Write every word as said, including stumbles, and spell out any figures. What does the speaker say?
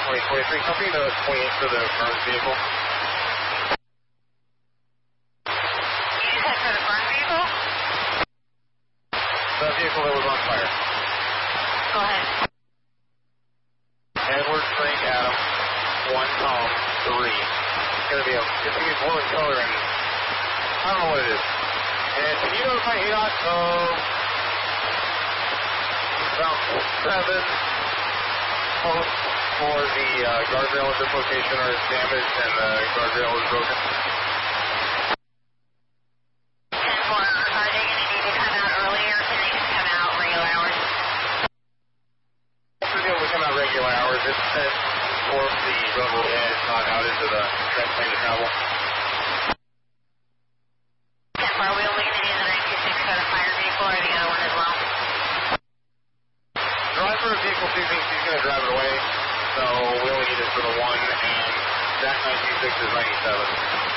twenty twenty-three, copy the twenty-eight for the burn vehicle. You said for the burn vehicle? The vehicle that was on fire. Go ahead. Edward Frank Adam, one Tom, three. It's gonna be a, it's gonna be blue in color and I don't know what it is. And can you notify A D O T of about seven posts for the uh, guardrail at this location are damaged and the guardrail is broken? ten four, are they going to need to come out earlier or can they just come out regular hours? It's able to come out regular hours. It's set for the roadway and it's not out into the track lane to travel. ten four, are we only going to need the nine two six for the fire vehicle or the other one as well? Driver of vehicle two thinks he's going to drive it away, so we only need it for the one, and that nine two six is ninety-seven.